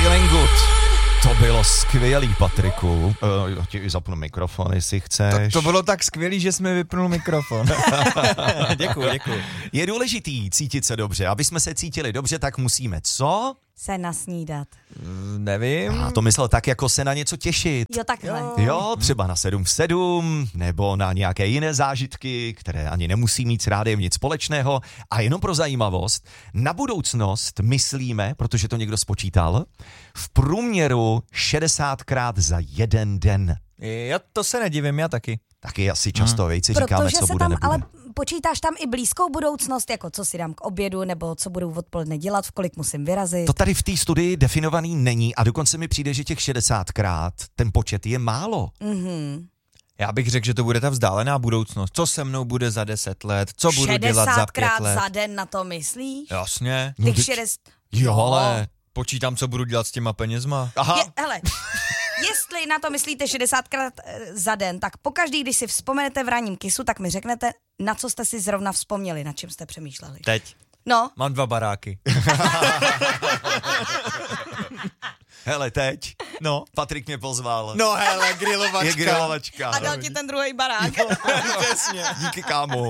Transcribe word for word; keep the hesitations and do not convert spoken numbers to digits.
Feeling good. To bylo skvělý, Patriku. Uh, já ti zapnu mikrofon, jestli chceš. To, to bylo tak skvělý, že jsme vypnul mikrofon. Děkuju, děkuju. Je důležitý cítit se dobře. Aby jsme se cítili dobře, tak musíme co? Se nasnídat. Nevím. A to myslel tak, jako se na něco těšit. Jo, takhle. Jo. Jo, třeba na sedm v sedm, nebo na nějaké jiné zážitky, které ani nemusí mít s rádiem nic společného. A jenom pro zajímavost, na budoucnost myslíme, protože to někdo spočítal, v průměru šedesátkrát za jeden den. Já to se nedivím, já taky. Taky asi často, hmm. vejci říkáme, Protože co se bude, tam, nebude. ale počítáš tam i blízkou budoucnost, jako co si dám k obědu, nebo co budu odpoledne dělat, v kolik musím vyrazit. To tady v té studii definovaný není a dokonce mi přijde, že těch šedesátkrát ten počet je málo. Mhm. Já bych řekl, že to bude ta vzdálená budoucnost. Co se mnou bude za deset let, co budu dělat za pět šedesátkrát let. za den na to myslíš? Jasně. No, Těch teď- šedesát... Jo, Ale počítám, co budu dělat s těma penězma. Aha. Je, hele, jestli na to myslíte šedesátkrát za den, tak pokaždý, když si vzpomenete v ranním kisu, tak mi řeknete, na co jste si zrovna vzpomněli, na čem jste přemýšleli. Teď. No, Mám dva baráky. Hele, teď. No. Patrik mě pozval. No hele, grilovačka. Je grilovačka. a dal ti ten druhý barák. Přesně. Díky, kámo.